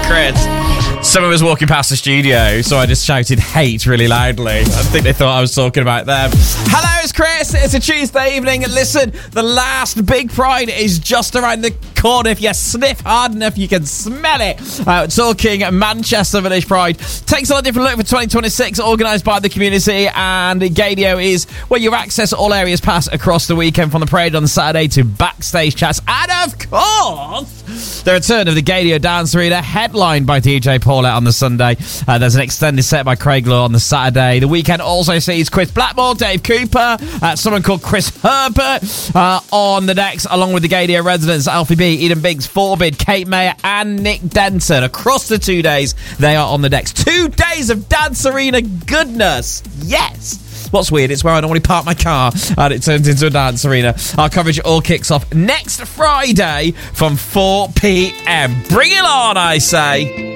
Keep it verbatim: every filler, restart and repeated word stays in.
Chris. Someone was walking past the studio, so I just shouted hate really loudly. I think they thought I was talking about them. Hello, it's Chris. It's a Tuesday evening. Listen, the last big Pride is just around the corner. If you sniff hard enough, you can smell it. Uh, talking Manchester Village Pride. Takes on a different look for twenty twenty-six, organised by the community, and Gaydio is where you access all areas pass across the weekend, from the parade on Saturday to backstage chats. And of course, the return of the Gaydio Dance Arena, headlined by D J Paulette on the Sunday. Uh, there's an extended set by Craig Law on the Saturday. The weekend also sees Chris Blackmore, Dave Cooper, uh, someone called Chris Herbert uh, on the decks, along with the Gaydio residents Alfie B, Eden Biggs, Forbid, Kate Mayer and Nick Denton. Across the two days, they are on the decks. Two days of Dance Arena goodness. Yes. What's weird, it's where I normally park my car and it turns into a dance arena. Our coverage all kicks off next Friday from four p.m. Bring it on, I say.